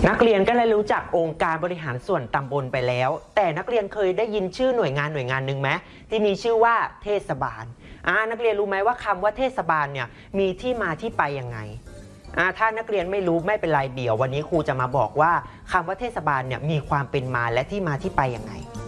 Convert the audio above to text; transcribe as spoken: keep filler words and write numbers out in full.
นักเรียนก็เลยรู้จักองค์การบริหารส่วนตำบลไปแล้วแต่นักเรียนเคยได้ยินชื่อหน่วยงานหน่วยงานหนึ่งไหมที่มีชื่อว่าเทศบาลอ่านักเรียนรู้ไหมว่าคำว่าเทศบาลเนี่ยมีที่มาที่ไปยังไงอ่าถ้านักเรียนไม่รู้ไม่เป็นไรเดี๋ยววันนี้ครูจะมาบอกว่าคำว่าเทศบาลเนี่ยมีความเป็นมาและที่มาที่ไปยังไง